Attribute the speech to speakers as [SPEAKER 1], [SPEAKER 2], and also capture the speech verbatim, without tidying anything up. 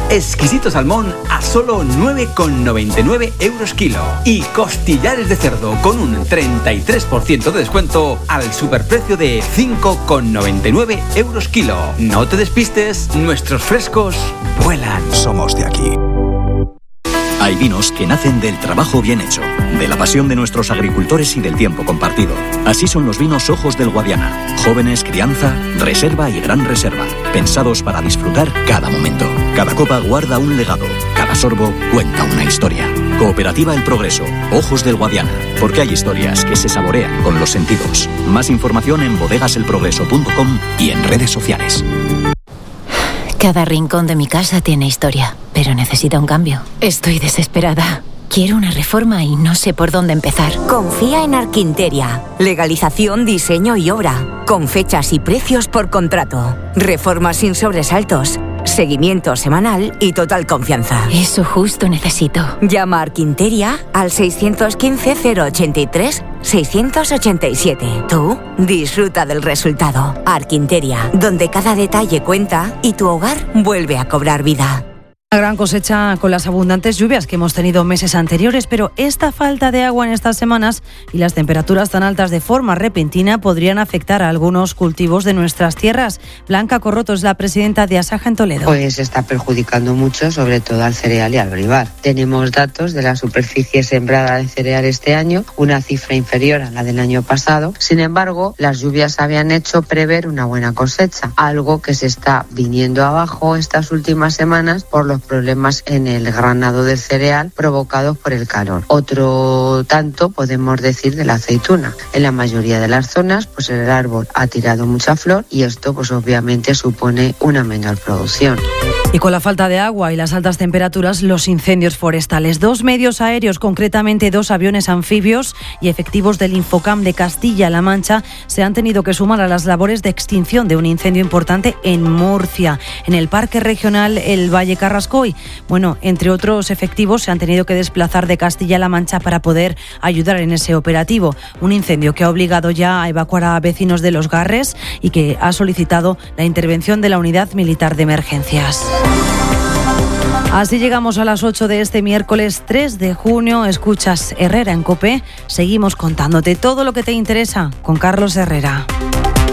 [SPEAKER 1] Exquisito salmón a solo nueve con noventa y nueve euros kilo. Y costillares de cerdo con un treinta y tres por ciento de descuento al superprecio de cinco con noventa y nueve euros kilo. No te despistes, nuestros frescos vuelan.
[SPEAKER 2] Somos de aquí. Hay vinos que nacen del trabajo bien hecho, de la pasión de nuestros agricultores y del tiempo compartido. Así son los vinos Ojos del Guadiana. Jóvenes, crianza, reserva y gran reserva. Pensados para disfrutar cada momento. Cada copa guarda un legado. Cada sorbo cuenta una historia. Cooperativa El Progreso. Ojos del Guadiana. Porque hay historias que se saborean con los sentidos. Más información en bodegas el progreso punto com y en redes sociales.
[SPEAKER 3] Cada rincón de mi casa tiene historia, pero necesita un cambio. Estoy desesperada. Quiero una reforma y no sé por dónde empezar.
[SPEAKER 4] Confía en Arquinteria. Legalización, diseño y obra. Con fechas y precios por contrato. Reformas sin sobresaltos. Seguimiento semanal y total confianza.
[SPEAKER 3] Eso justo necesito.
[SPEAKER 4] Llama a Arquinteria al seiscientos quince cero ochenta y tres seiscientos ochenta y siete. Tú disfruta del resultado. Arquinteria, donde cada detalle cuenta y tu hogar vuelve a cobrar vida.
[SPEAKER 5] Una gran cosecha con las abundantes lluvias que hemos tenido meses anteriores, pero esta falta de agua en estas semanas y las temperaturas tan altas de forma repentina podrían afectar a algunos cultivos de nuestras tierras. Blanca Corroto es la presidenta de Asaja en Toledo.
[SPEAKER 6] Pues está perjudicando mucho, sobre todo al cereal y al olivar. Tenemos datos de la superficie sembrada de cereal este año, una cifra inferior a la del año pasado. Sin embargo, las lluvias habían hecho prever una buena cosecha, algo que se está viniendo abajo estas últimas semanas por los problemas en el granado del cereal provocados por el calor. Otro tanto podemos decir de la aceituna. En la mayoría de las zonas, pues el árbol ha tirado mucha flor y esto pues obviamente supone una menor producción.
[SPEAKER 5] Y con la falta de agua y las altas temperaturas, los incendios forestales. Dos medios aéreos, concretamente dos aviones anfibios y efectivos del Infocam de Castilla-La Mancha, se han tenido que sumar a las labores de extinción de un incendio importante en Murcia, en el Parque Regional El Valle Carrascoy. Bueno, entre otros efectivos se han tenido que desplazar de Castilla-La Mancha para poder ayudar en ese operativo. Un incendio que ha obligado ya a evacuar a vecinos de Los Garres y que ha solicitado la intervención de la Unidad Militar de Emergencias. Así llegamos a las ocho de este miércoles tres de junio. Escuchas Herrera en COPE. Seguimos contándote todo lo que te interesa con Carlos Herrera.